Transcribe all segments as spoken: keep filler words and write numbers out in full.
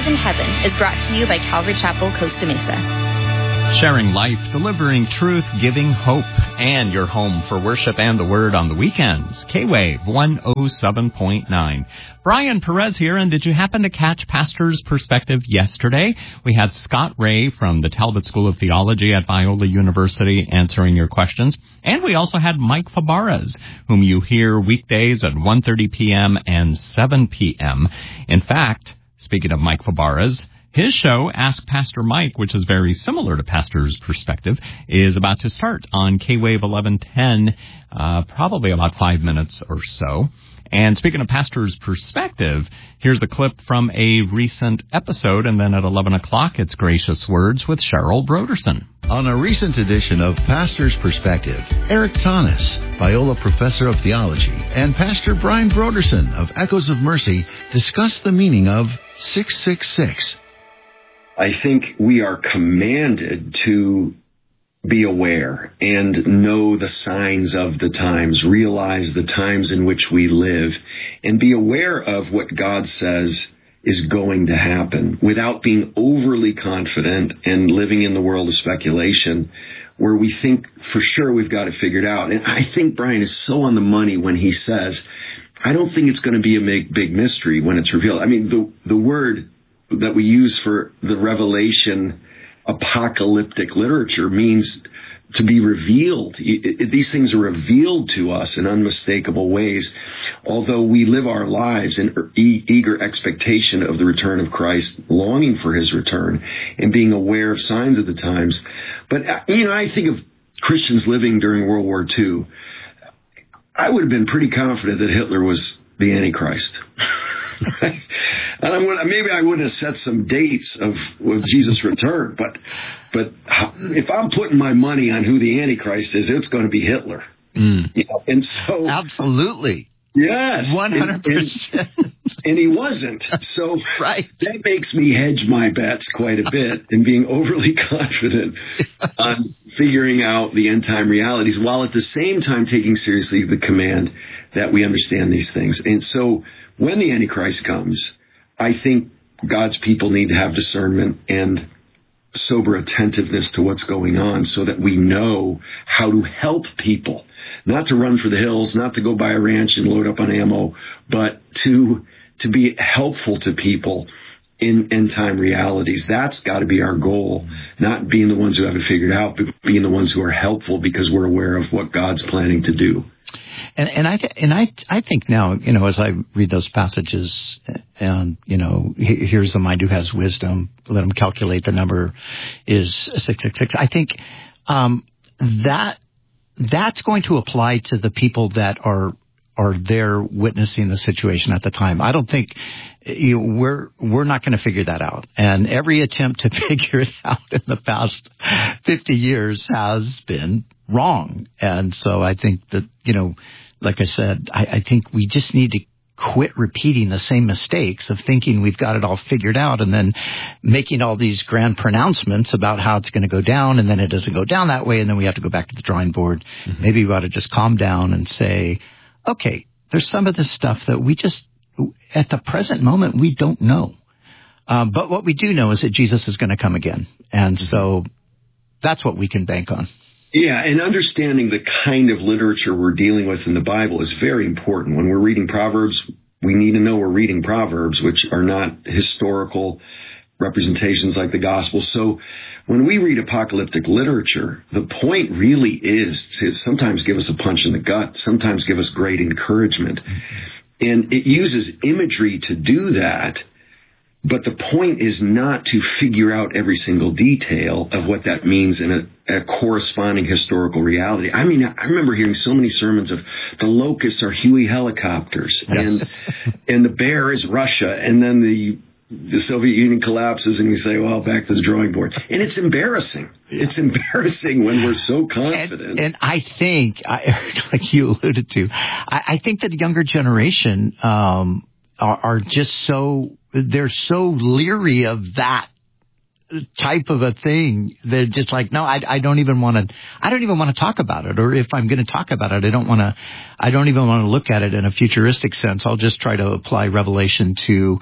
Voices in Heaven is brought to you by Calvary Chapel, Costa Mesa. Sharing life, delivering truth, giving hope, and your home for worship and the Word on the weekends. K-Wave one oh seven point nine. Brian Perez here, and did you happen to catch Pastor's Perspective yesterday? We had Scott Ray from the Talbot School of Theology at Biola University answering your questions. And we also had Mike Fabarez, whom you hear weekdays at one thirty p.m. and seven p.m. In fact, speaking of Mike Fabarez, his show, Ask Pastor Mike, which is very similar to Pastor's Perspective, is about to start on K-Wave eleven ten, uh, probably about five minutes or so. And speaking of Pastor's Perspective, here's a clip from a recent episode, and then at eleven o'clock, it's Gracious Words with Cheryl Broderson. On a recent edition of Pastor's Perspective, Eric Tanis, Biola Professor of Theology, and Pastor Brian Broderson of Echoes of Mercy discuss the meaning of six six six. I think we are commanded to be aware and know the signs of the times, realize the times in which we live, and be aware of what God says is going to happen without being overly confident and living in the world of speculation where we think for sure we've got it figured out. And I think Brian is so on the money when he says, I don't think it's going to be a big, big mystery when it's revealed. I mean, the the word that we use for the Revelation apocalyptic literature means to be revealed. These things are revealed to us in unmistakable ways, although we live our lives in eager expectation of the return of Christ, longing for his return, and being aware of signs of the times. But, you know, I think of Christians living during World War Two. I would have been pretty confident that Hitler was the Antichrist. and I'm gonna, maybe I would have set some dates of, of Jesus' return, but but if I'm putting my money on who the Antichrist is, it's going to be Hitler. Mm. You know? And so, absolutely, yes, one hundred percent. And he wasn't. So right. That makes me hedge my bets quite a bit in being overly confident on figuring out the end time realities, while at the same time taking seriously the command that we understand these things. And so when the Antichrist comes, I think God's people need to have discernment and sober attentiveness to what's going on so that we know how to help people, not to run for the hills, not to go buy a ranch and load up on ammo, but to to be helpful to people in end time realities. That's got to be our goal, not being the ones who have it figured out, but being the ones who are helpful because we're aware of what God's planning to do. And, and I and I I think now, you know, as I read those passages, and you know, here's the mind who has wisdom. Let him calculate the number is six six six. I think um, that that's going to apply to the people that are are there witnessing the situation at the time. I don't think you know, we're we're not going to figure that out. And every attempt to figure it out in the past fifty years has been wrong. And so I think that, you know, like I said, I, I think we just need to quit repeating the same mistakes of thinking we've got it all figured out and then making all these grand pronouncements about how it's going to go down, and then it doesn't go down that way, and then we have to go back to the drawing board. Mm-hmm. Maybe we ought to just calm down and say, okay, there's some of this stuff that we just, at the present moment, we don't know. Um, but what we do know is that Jesus is going to come again. And so that's what we can bank on. Yeah, and understanding the kind of literature we're dealing with in the Bible is very important. When we're reading Proverbs, we need to know we're reading Proverbs, which are not historical representations like the gospel. So when we read apocalyptic literature, the point really is to sometimes give us a punch in the gut, sometimes give us great encouragement. And it uses imagery to do that. But the point is not to figure out every single detail of what that means in a, a corresponding historical reality. I mean, I remember hearing so many sermons of the locusts are Huey helicopters, yes. and and the bear is Russia, and then the the Soviet Union collapses, and you say, well, back to the drawing board. And it's embarrassing. It's embarrassing when we're so confident. And, and I think, I, like you alluded to, I, I think that the younger generation um, are, are just so... they're so leery of that type of a thing. They're just like, no, I, I don't even want to, I don't even want to talk about it. Or if I'm going to talk about it, I don't want to, I don't even want to look at it in a futuristic sense. I'll just try to apply Revelation to,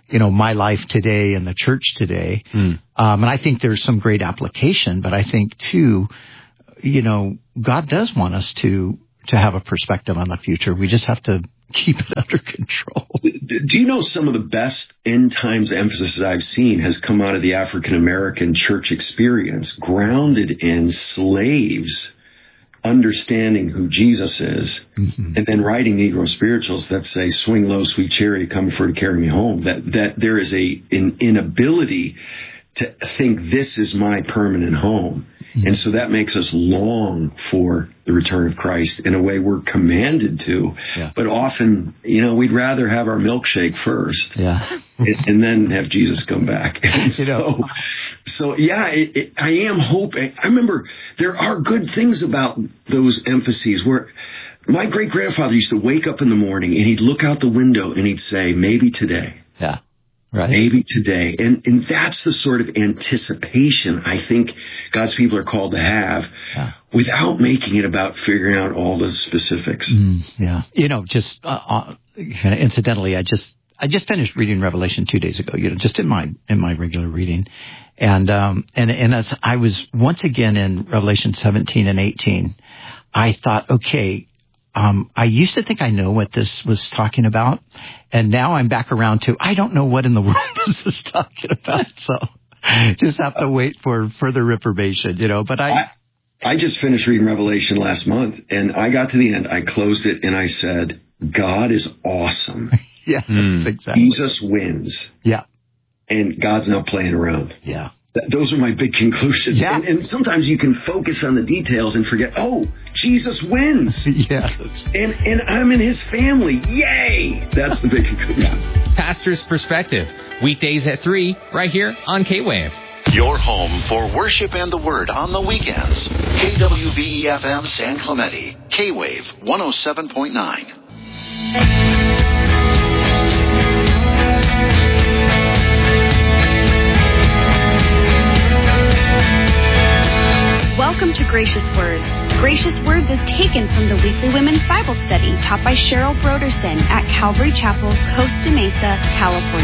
you know, my life today and the church today. Mm. Um, and I think there's some great application, but I think too, you know, God does want us to, to have a perspective on the future. We just have to keep it under control. Do you know some of the best end times emphasis that I've seen has come out of the African American church experience, grounded in slaves understanding who Jesus is, mm-hmm. and then writing Negro spirituals that say, swing low, sweet chariot, come for to carry me home. That that there is a an inability to think this is my permanent home. Mm-hmm. And so that makes us long for the return of Christ in a way we're commanded to. Yeah. But often, you know, we'd rather have our milkshake first, yeah, and, and then have Jesus come back. And you know. So, so yeah, it, it, I am hoping. I remember there are good things about those emphases where my great grandfather used to wake up in the morning and he'd look out the window and he'd say, maybe today. Yeah. Right. Maybe today. And and that's the sort of anticipation I think God's people are called to have, yeah. without making it about figuring out all the specifics. Mm, yeah. You know, just uh, uh, incidentally, I just I just finished reading Revelation two days ago, you know, just in my in my regular reading. And um and and as I was once again in Revelation seventeen and eighteen, I thought, okay, Um, I used to think I know what this was talking about, and now I'm back around to, I don't know what in the world this is talking about, so just have to wait for further information, you know, but I... I, I just finished reading Revelation last month, and I got to the end, I closed it, and I said, God is awesome. Yeah, mm. exactly. Jesus wins. Yeah. And God's not playing around. Yeah. Those are my big conclusions. Yeah. And, and sometimes you can focus on the details and forget, oh, Jesus wins. Yeah. And and I'm in his family. Yay! That's the big conclusion. Yeah. Pastor's Perspective. Weekdays at three, right here on K-Wave. Your home for worship and the Word on the weekends. K W V E F M San Clemente. K-Wave one oh seven point nine. Welcome to Gracious Words. Gracious Words is taken from the weekly women's Bible study taught by Cheryl Broderson at Calvary Chapel, Costa Mesa, California.